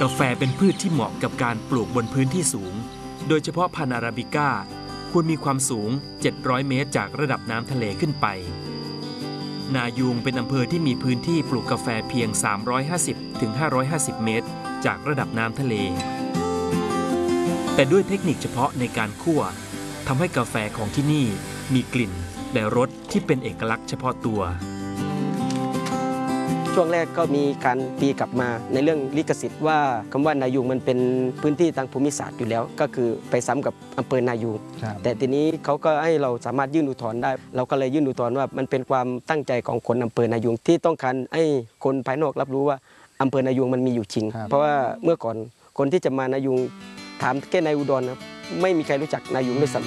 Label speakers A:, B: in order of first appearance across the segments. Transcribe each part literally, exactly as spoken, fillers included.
A: กาแฟเป็นพืชที่เหมาะกับการปลูกบนพื้นที่สูงโดยเฉพาะพันธุ์อาราบิก้าควรมีความสูงเจ็ดร้อยเมตรจากระดับน้ำทะเลขึ้นไปนายูงเป็นอำเภอที่มีพื้นที่ปลูกกาแฟเพียงสามร้อยห้าสิบถึงห้าร้อยห้าสิบเมตรจากระดับน้ำทะเลแต่ด้วยเทคนิคเฉพาะในการคั่วทำให้กาแฟของที่นี่มีกลิ่นและรสที่เป็นเอกลักษณ์เฉพาะตัว
B: ช่วงแรกก็มีการตีกลับมาในเรื่องลิขสิทธิ์ว่าคำว่านายูงมันเป็นพื้นที่ทางภูมิศาสตร์อยู่แล้วก็คือไปซ้ำกับอำเภอนายูงแต่ทีนี้เขาก็ให้เราสามารถยื่นอุทธรณ์ได้เราก็เลยยื่นอุทธรณ์ว่ามันเป็นความตั้งใจของคนอำเภอนายูงที่ต้องการให้คนภายนอกรับรู้ว่าอำเภอนายูงมันมีอยู่จริงเพราะว่าเมื่อก่อนคนที่จะมานายูงถามแค่ในอุดรนะไม่มีใครรู้จักนายูงด้วยซ้ำ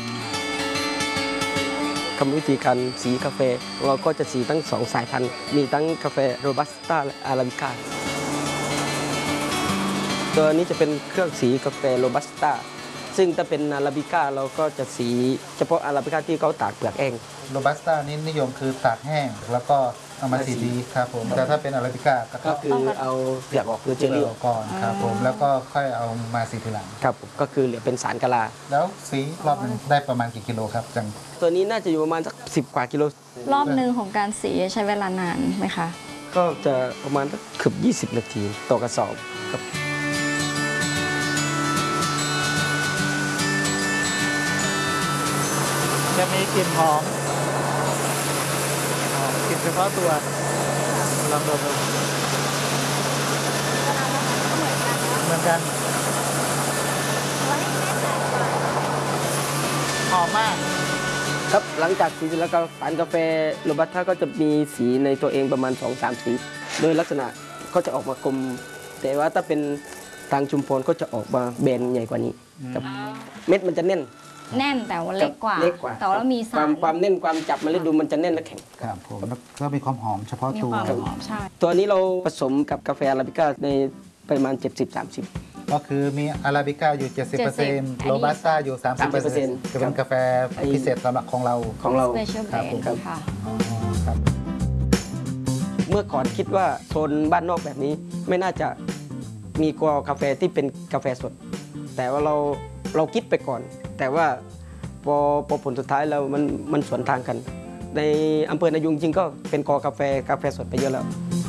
B: กรรมวิธีการสีกาแฟเราก็จะสีทั้งสองสายพันธุ์มีทั้งกาแฟโรบัสต้าและอาราบิก้าตัวนี้จะเป็นเครื่องสีกาแฟโรบัสต้าซึ่งถ้าเป็นอาราบิก้าเราก็จะสีเฉพาะอาราบิก้าที่เขาตากเปลือกเอง
C: โรบัสต้านี่นิยมคือตากแห้งแล้วก็เอามาสีดีครับผมแต่ถ้าเป็นอาราบิก้า
B: ก็คือเอาเปลือกออกคือเจลลี่
C: ก่อนครับผมแล้วก็ค่อยเอามาสีทีหลัง
B: ครับก็คือเหลือเป็นสารกะลา
C: แล้วสีรอบนึงได้ประมาณกี่กิโลครับจัง
B: ตัวนี้น่าจะอยู่ประมาณสักสิบกว่ากิโล
D: รอบหนึ่งของการสีใช้เวลานานไหมคะ
B: ก็จะประมาณสักเกือบยี่สิบนาทีต่อกระสอบครับ
C: จะมีกลิ่นหอมกลิ่นเฉพาะตัวลองดมดูเหมือนกันหอมมาก
B: ครับหลังจากสีแล้วก็สารกาแฟโรบัสต้าก็จะมีสีในตัวเองประมาณ สองถึงสาม สีโดยลักษณะก็จะออกมากลมแต่ว่าถ้าเป็นทางชุมพรก็จะออกมาแบนใหญ่กว่านี้ครับเม็ดมันจะแน่น
D: แน่นแต่ว่าเล็กกว่าแต่ว่ามีสาร
B: ความแน่นความจับมันเลยดูมันจะแน่นและแข็ง
C: ครับผมแล้วก็มีความหอมเฉพาะตัว
B: ตัวนี้เราผสมกับกาแฟอาราบิก้าในประมาณ เจ็ดสิบ สามสิบ
C: ก็คือมีอาราบิก้าอยู่ เจ็ดสิบเปอร์เซ็นต์ โรบัสต้าอยู่ สามสิบเปอร์เซ็นต์ คือเป็นกาแฟพิเศษสำหรับของเรา
B: ของเรา
D: ครับผมค่ะ
B: เมื่อก่อนคิดว่าโซนบ้านนอกแบบนี้ไม่น่าจะมีกากาแฟที่เป็นกาแฟสดแต่ว่าเราเราคิดไปก่อนแต่ว่าพอพอผลสุดท้ายเรามันมันสวนทางกันในอำเภอนายูงจริงก็เป็นกอกาแฟกาแฟสดไปเยอะแล้ว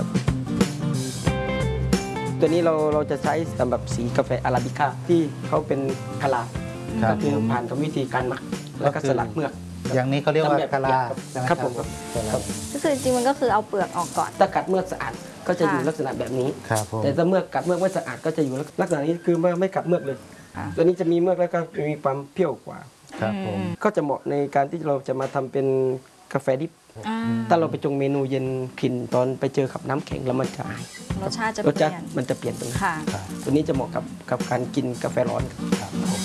B: ตัวนี้เราเราจะใช้สำหรับสีกาแฟอาราบิก้าที่เขาเป็นกะลาก็คือผ่านกรรมวิธีการหมักแล้วก็สลัดเมือก
C: อย่างนี้เขาเรียกว่ากะลา
B: ครับผม
D: ก็คือจริงมันก็คือเอาเปลือกออกก่อน
B: ถ้ากัดเมือกสะอาดก็จะอยู่ลักษณะแบบนี้แต่ถ้าเมือกกัดเมือกไม่สะอาดก็จะอยู่ลักษณะนี้คือไม่ไม่กัดเมือกเลยตัวนี้จะมีเมือกแล้วก็มีความเปรี้ยวกว่า
C: ครับผม
B: ก็จะเหมาะในการที่เราจะมาทำเป็นกาแฟดิบถ้าเราไปจงเมนูเย็นกลิ่นตอนไปเจอกับน้ำแข็งแล้วมันจะหาย
D: รสชาติจะ
B: เปลี่ยนมันจะเปลี่ยนตรงนี้ตัวนี้จะเหมาะกับกับการกินกาแฟร้อน